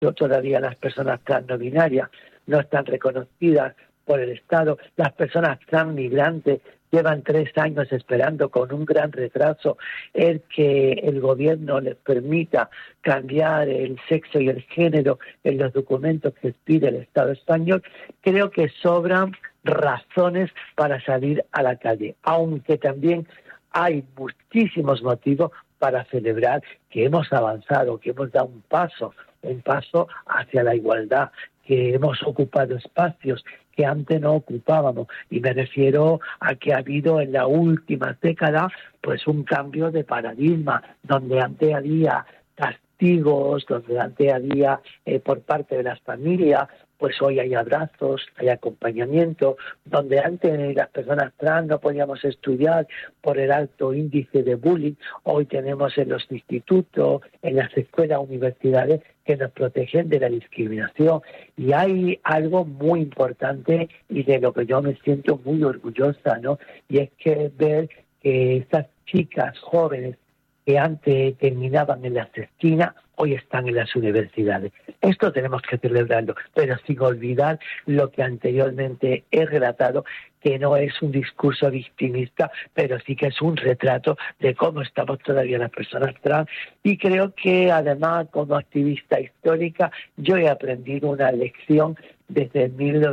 todavía las personas trans no binarias no están reconocidas por el Estado. Las personas trans migrantes llevan 3 años esperando con un gran retraso el que el gobierno les permita cambiar el sexo y el género en los documentos que pide el Estado español. Creo que sobran razones para salir a la calle, aunque también hay muchísimos motivos para celebrar que hemos avanzado, que hemos dado un paso hacia la igualdad, que hemos ocupado espacios que antes no ocupábamos, y me refiero a que ha habido en la última década pues un cambio de paradigma, donde antes había castigos, donde antes había por parte de las familias, pues hoy hay abrazos, hay acompañamiento, donde antes las personas trans no podíamos estudiar por el alto índice de bullying, hoy tenemos en los institutos, en las escuelas, universidades, que nos protegen de la discriminación. Y hay algo muy importante y de lo que yo me siento muy orgullosa, ¿no? Y es que ver que estas chicas jóvenes que antes terminaban en las esquinas, hoy están en las universidades. Esto tenemos que celebrarlo, pero sin olvidar lo que anteriormente he relatado, que no es un discurso victimista, pero sí que es un retrato de cómo estamos todavía las personas trans. Y creo que además, como activista histórica, yo he aprendido una lección desde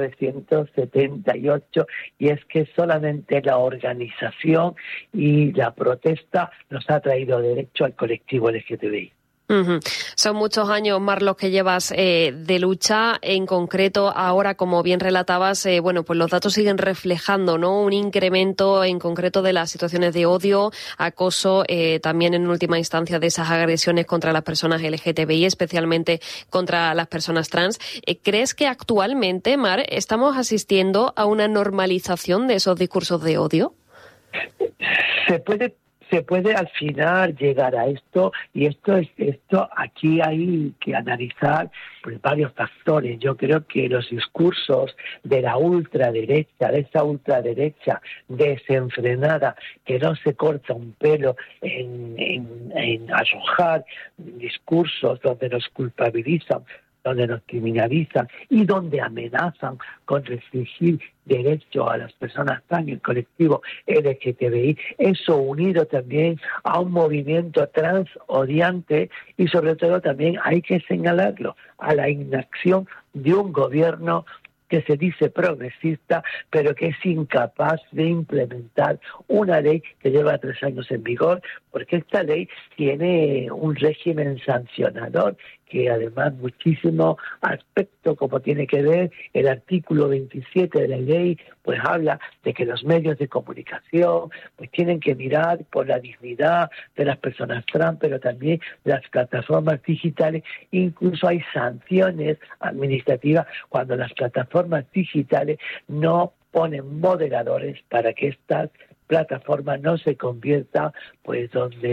1978, y es que solamente la organización y la protesta nos ha traído derecho al colectivo LGTBI. Uh-huh. Son muchos años, Mar, los que llevas de lucha. En concreto, ahora, como bien relatabas, pues los datos siguen reflejando, ¿no?, un incremento en concreto de las situaciones de odio, acoso, también en última instancia de esas agresiones contra las personas LGTBI, especialmente contra las personas trans. ¿Crees que actualmente, Mar, estamos asistiendo a una normalización de esos discursos de odio? Se puede al final llegar a esto, y esto aquí hay que analizar pues varios factores. Yo creo que los discursos de la ultraderecha, de esa ultraderecha desenfrenada, que no se corta un pelo en arrojar discursos donde nos culpabilizan, donde nos criminalizan y donde amenazan con restringir derechos a las personas trans y el colectivo LGTBI, eso unido también a un movimiento trans odiante, y sobre todo también hay que señalarlo a la inacción de un gobierno que se dice progresista, pero que es incapaz de implementar una ley que lleva 3 años en vigor, porque esta ley tiene un régimen sancionador que además muchísimos aspectos, como tiene que ver el artículo 27 de la ley, pues habla de que los medios de comunicación pues tienen que mirar por la dignidad de las personas trans, pero también las plataformas digitales. Incluso hay sanciones administrativas cuando las plataformas digitales no ponen moderadores para que estas plataformas no se conviertan pues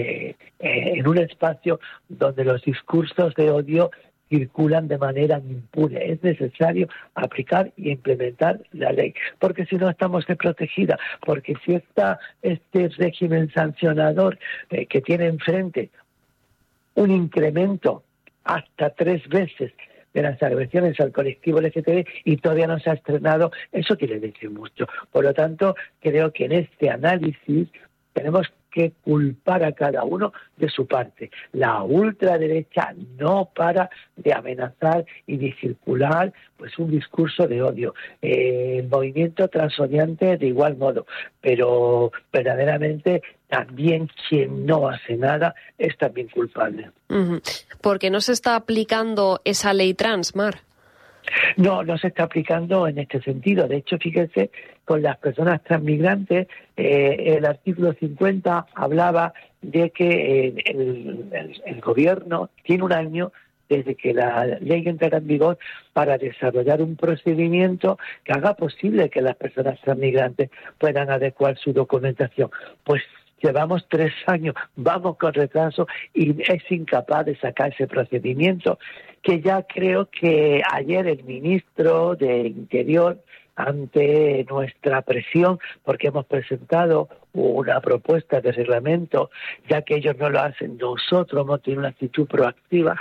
en un espacio donde los discursos de odio circulan de manera impune. Es necesario aplicar y implementar la ley, porque si no estamos desprotegidas, porque si este régimen sancionador que tiene enfrente un incremento hasta 3 veces de las agresiones al colectivo LGTB y todavía no se ha estrenado, eso quiere decir mucho. Por lo tanto, creo que en este análisis tenemos que culpar a cada uno de su parte. La ultraderecha no para de amenazar y de circular pues un discurso de odio. El movimiento transodiante de igual modo, pero verdaderamente también quien no hace nada es también culpable. Uh-huh. ¿Por qué no se está aplicando esa ley trans, Mar? No se está aplicando en este sentido. De hecho, fíjense, con las personas transmigrantes, el artículo 50 hablaba de que el gobierno tiene 1 año desde que la ley entrará en vigor para desarrollar un procedimiento que haga posible que las personas transmigrantes puedan adecuar su documentación. Pues llevamos 3 años, vamos con retraso, y es incapaz de sacar ese procedimiento, que ya creo que ayer el ministro de Interior, ante nuestra presión, porque hemos presentado una propuesta de reglamento, ya que ellos no lo hacen, nosotros hemos tenido una actitud proactiva,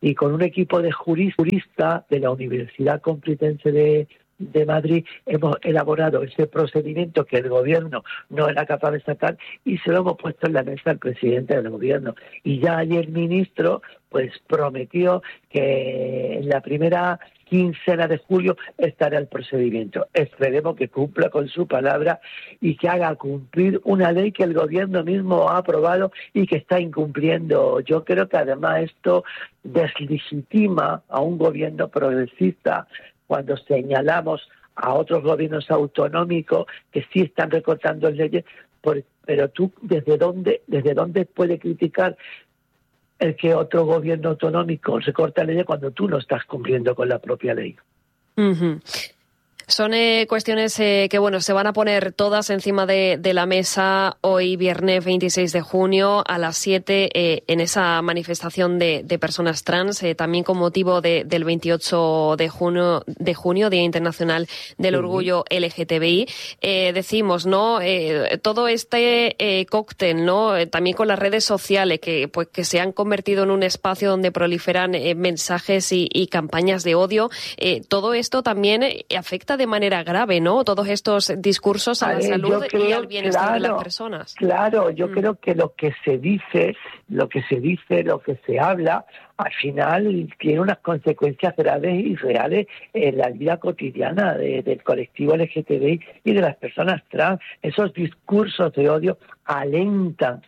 y con un equipo de juristas de la Universidad Complutense de Madrid hemos elaborado ese procedimiento que el gobierno no era capaz de sacar y se lo hemos puesto en la mesa al presidente del gobierno. Y ya ayer el ministro pues prometió que en la primera quincena de julio estará el procedimiento. Esperemos que cumpla con su palabra y que haga cumplir una ley que el gobierno mismo ha aprobado y que está incumpliendo. Yo creo que además esto deslegitima a un gobierno progresista cuando señalamos a otros gobiernos autonómicos que sí están recortando leyes, pero tú, ¿desde dónde puede criticar el que otro gobierno autonómico recorta leyes cuando tú no estás cumpliendo con la propia ley? Uh-huh. Son cuestiones que, bueno, se van a poner todas encima de la mesa hoy, viernes 26 de junio, a las 7, en esa manifestación de personas trans, también con motivo del 28 de junio, Día Internacional del Orgullo LGTBI. Decimos, ¿no? Todo este cóctel, ¿no? También con las redes sociales, que se han convertido en un espacio donde proliferan mensajes y campañas de odio. Todo esto también afecta de manera grave, ¿no? Todos estos discursos a la salud y al bienestar de las personas. Claro, yo creo que lo que se dice, lo que se habla, al final tiene unas consecuencias graves y reales en la vida cotidiana del colectivo LGTBI y de las personas trans. Esos discursos de odio alentan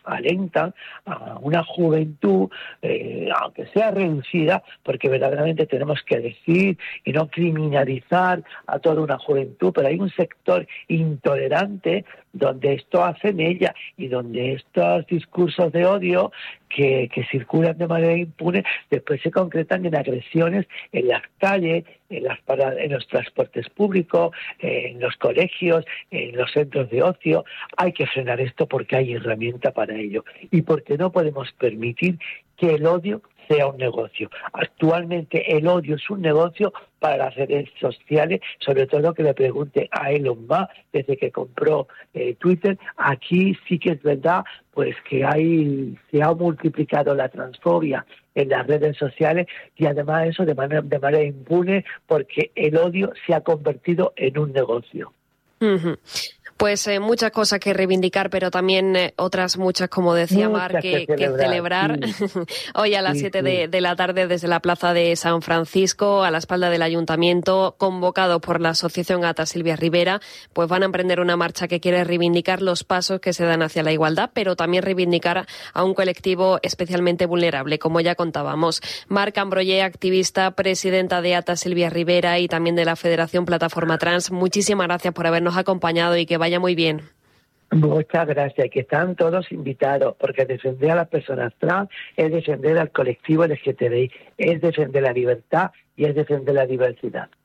a una juventud, aunque sea reducida, porque verdaderamente tenemos que decir y no criminalizar a toda una juventud, pero hay un sector intolerante donde esto hace mella y donde estos discursos de odio que circulan de manera impune después se concretan en agresiones en las calles, en los transportes públicos, en los colegios, en los centros de ocio. Hay que frenar esto porque hay herramienta para ello y porque no podemos permitir que el odio sea un negocio. Actualmente el odio es un negocio para las redes sociales, sobre todo que le pregunte a Elon Musk desde que compró Twitter. Aquí sí que es verdad pues que se ha multiplicado la transfobia en las redes sociales y además eso de manera impune porque el odio se ha convertido en un negocio. Uh-huh. Pues muchas cosas que reivindicar, pero también otras muchas, como decía Mar, que celebrar. Sí. Hoy a las 7 de la tarde desde la Plaza de San Francisco, a la espalda del Ayuntamiento, convocado por la Asociación Ata Silvia Rivera, pues van a emprender una marcha que quiere reivindicar los pasos que se dan hacia la igualdad, pero también reivindicar a un colectivo especialmente vulnerable, como ya contábamos. Mar Cambrollé, activista, presidenta de Ata Silvia Rivera y también de la Federación Plataforma Trans, muchísimas gracias por habernos acompañado y que vaya muy bien. Muchas gracias, que están todos invitados, porque defender a las personas trans es defender al colectivo LGTBI, es defender la libertad y es defender la diversidad.